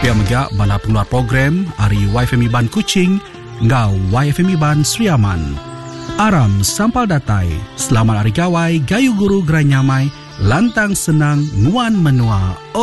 Pia megak bala pengeluar program Ari YFM Iban Kuching ngau YFM Iban Sriaman. Aram sampal datai. Selamat hari gawai, gayu guru geranyamai, lantang senang, nguan menua.